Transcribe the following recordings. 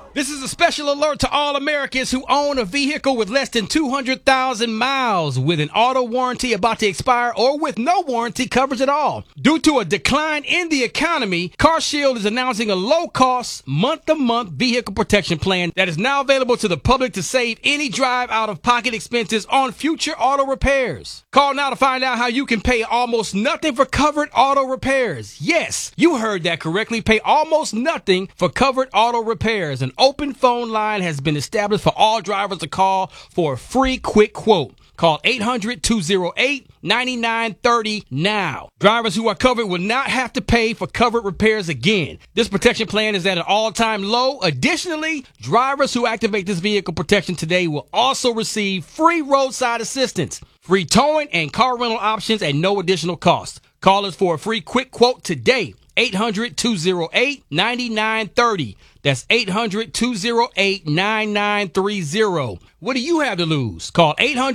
This is a special alert to all Americans who own a vehicle with less than 200,000 miles with an auto warranty about to expire or with no warranty coverage at all. Due to a decline in the economy, CarShield is announcing a low-cost, month-to-month vehicle protection plan that is now available to the public to save any drive out-of-pocket expenses on future auto repairs. Call now to find out how you can pay almost nothing for covered auto repairs. Yes, you heard that correctly. Pay almost nothing for covered auto repairs. An open phone line has been established for all drivers to call for a free quick quote. Call 800-208-9930 now. Drivers who are covered will not have to pay for covered repairs again. This protection plan is at an all-time low. Additionally, drivers who activate this vehicle protection today will also receive free roadside assistance, free towing, and car rental options at no additional cost. Call us for a free quick quote today. 800-208-9930. That's 800-208-9930. What do you have to lose? Call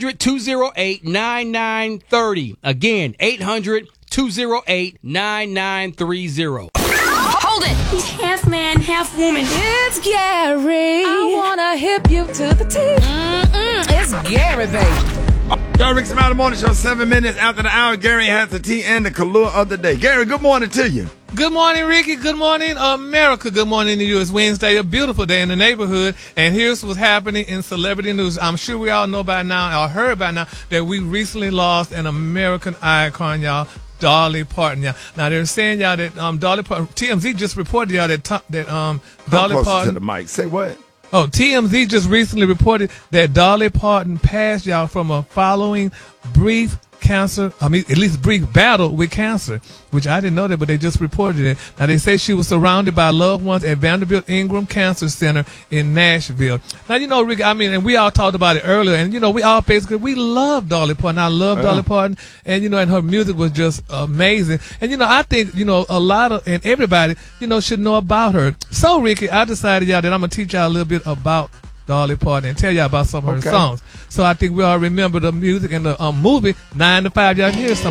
800-208-9930. Again, 800-208-9930. Hold it! He's half man, half woman. It's Gary. I wanna hip you to the teeth. It's Gary, baby. Y'all, Rick Smiley Morning Show, 7 minutes after the hour. Gary has the tea and the Kahlua of the day. Gary, good morning to you. Good morning, Ricky. Good morning, America. Good morning to you. It's Wednesday, a beautiful day in the neighborhood. And here's what's happening in celebrity news. I'm sure we all know by now, or heard by now, that we recently lost an American icon, y'all. Dolly Parton, y'all. Now they're saying, y'all, that Dolly Parton, TMZ just reported, y'all, that Dolly Parton. To the mic. Say what? Oh, TMZ just recently reported that Dolly Parton passed, y'all, from a following brief battle with cancer, which I didn't know that, but they just reported it. Now, they say she was surrounded by loved ones at Vanderbilt Ingram Cancer Center in Nashville. Now, you know, Rick, and we all talked about it earlier, and, you know, we love Dolly Parton. I love Dolly Parton, and, you know, and her music was just amazing. And, you know, I think, you know, and everybody, you know, should know about her. So, Ricky, I decided, y'all, that I'm going to teach y'all a little bit about Dolly Parton and tell y'all about some of her songs. So I think we all remember the music and the movie 9 to 5. Y'all hear some.